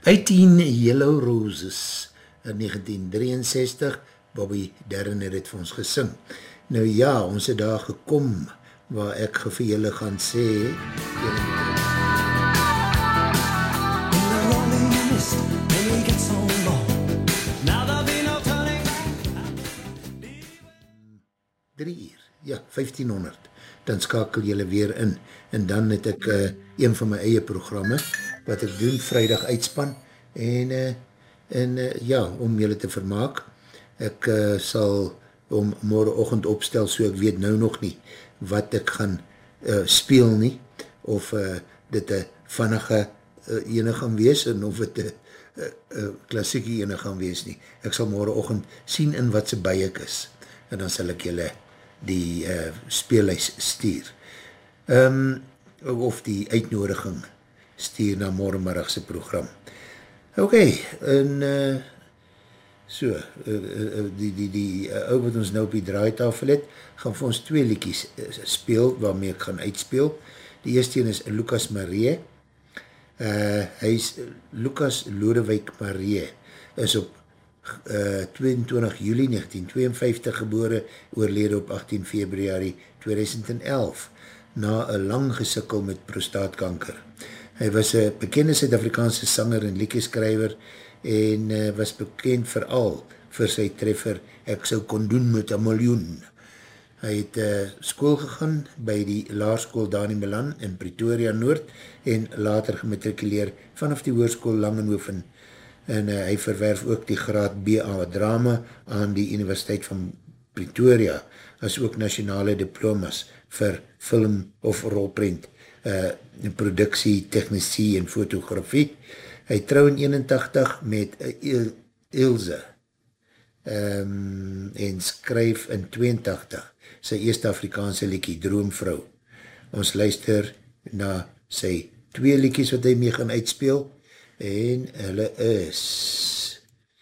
18 Yellow Roses in 1963, Bobby Darren het het vir ons gesing. Nou ja, ons het daar gekom waar ek vir julle gaan sê, julle moet 3 uur, ja, 1500, dan skakel julle weer in, en dan het ek een van my eie programme, wat ek doen, vrijdag uitspan, en ja, om julle te vermaak, ek sal om morgenoggend opstel, so ek weet nou nog nie, wat ek gaan speel nie, of dit een vannige ene gaan wees, en of het een klassieke ene gaan wees nie. Ek sal morgenoggend sien in wat sy by ek is, en dan sal ek julle die speellys stuur. Of die uitnodiging stuur na morgenmiddagse program. Ok, en so, die ou wat ons nou op die draaitafel het, gaan vir ons 2 liedjies speel, waarmee ek gaan uitspeel. Die eerste een is Lucas Maree. Hy is Lucas Lodewijk Maree, is op 22 juli 1952 gebore, oorlede op 18 februari 2011, na een lang gesukkel met prostaatkanker. Hy was een bekende Suid-Afrikaanse sanger en liedjeskrywer en was bekend vooral vir sy treffer Ek sou kon doen met 'n miljoen. Hy het skool gegaan by die laerskool Dani Milan in Pretoria Noord en later gematrikuleer vanaf die hoërskool Langenhoven en hy verwerf ook die graad BA drama aan die Universiteit van Pretoria as ook nasionale diplomas vir film of rolprent, produksie, technisie en fotografie. Hy trou in 81 met Ilse en skryf in 82 sy eerste Afrikaanse liedjie Droomvrou. Ons luister na sy 2 liedjies wat hy mee gaan uitspeel en hulle is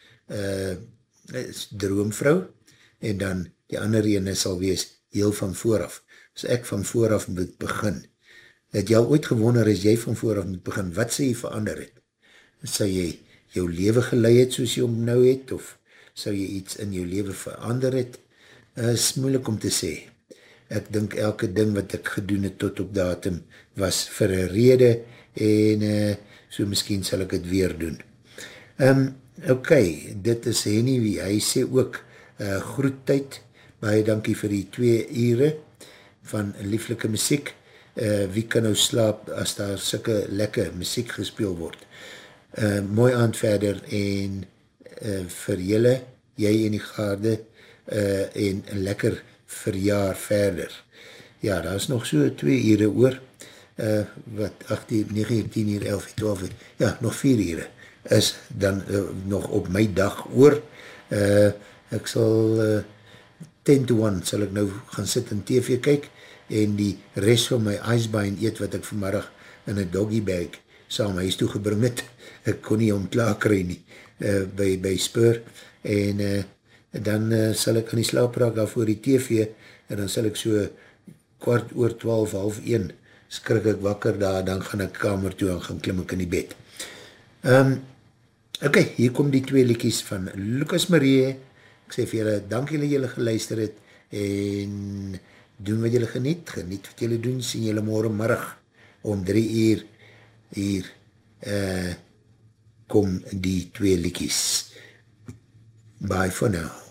Droomvrou en dan die ander ene sal wees Heel van vooraf. As ek van vooraf moet begin, het jy al ooit gewonder as jy van vooraf moet begin, wat sal jy verander het? Sal jy jou lewe gelei het soos jy hom nou het, of sal jy iets in jou lewe verander het? Is moeilik om te sê. Ek dink elke ding wat ek gedoen het tot op datum was vir 'n rede en so miskien sal ek het weer doen. Ok, dit is Henny, hy sê ook groettyd, baie dankie vir die 2 ure van lieflike muziek. Wie kan nou slaap as daar sulke lekker muziek gespeel word? Mooi aand verder en vir julle, jy en die gaarde en lekker verjaar verder. Ja, daar is nog so 2 ure oor, wat 8 uur, 9 uur, 10 uur, 11 uur, 12 uur, ja, nog 4 ure is dan nog op my dag oor. Ek sal 10 to 1 sal ek nou gaan sit en TV kyk en die rest van my icebine eet wat ek vanmiddag in een doggy bag saam huis toe gebring het. Ek kon nie om klaar kry nie by Spur en dan sal ek aan die slaap raak daar voor die TV en dan sal ek so 12:15, half 1 skrik ek wakker daar, dan gaan ek kamer toe en gaan klim ek in die bed. Ok, hier kom die 2 liedjies van Lucas Maree. Ek sê vir julle, dank julle geluister het en doen wat julle geniet wat julle doen, sien julle morgenmiddag om 3 uur hier kom die 2 liedjies. Bye for now.